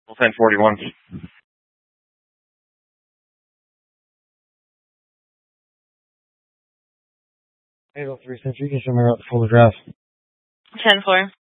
1041. 803 Century, you can show me out the full address. 10-4.